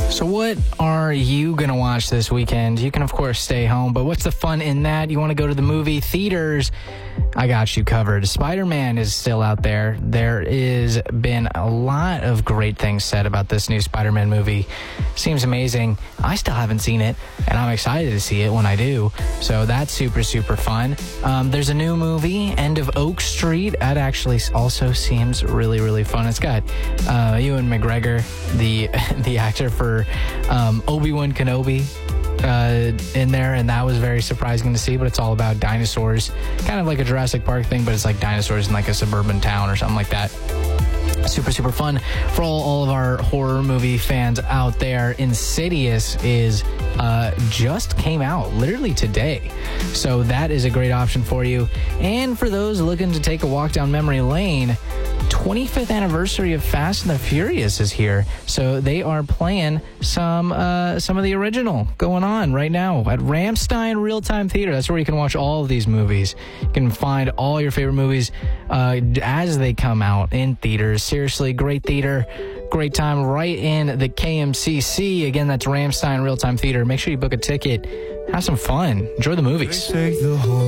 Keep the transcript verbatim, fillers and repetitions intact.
So what are you going to watch this weekend? You can, of course, stay home, but what's the fun in that? You want to go to the movie theaters? I got you covered. Spider-Man is still out there. There has been a lot of great things said about this new Spider-Man movie. Seems amazing. I still haven't seen it, and I'm excited to see it when I do. So that's super, super fun. Um, there's a new movie, End of Oak Street. That actually also seems really, really fun. It's got uh, Ewan McGregor, the the actor for um, Obi-Wan Kenobi, uh, in there, and that was very surprising to see. But it's all about dinosaurs, kind of like a Jurassic Park thing, but it's like dinosaurs in like a suburban town or something like that. Super, super fun for all, all of our horror movie fans out there. Insidious is uh, just came out literally today, so that is a great option for you. And for those looking to take a walk down memory lane, twenty-fifth anniversary of Fast and the Furious is here, so they are playing some uh, some of the original going on right now at Ramstein Real Time Theater. That's where you can watch all of these movies. You can find all your favorite movies uh, as they come out in theaters. Seriously, great theater, great time right in the K M C C. Again, that's Ramstein Real Time Theater. Make sure you book a ticket. Have some fun. Enjoy the movies.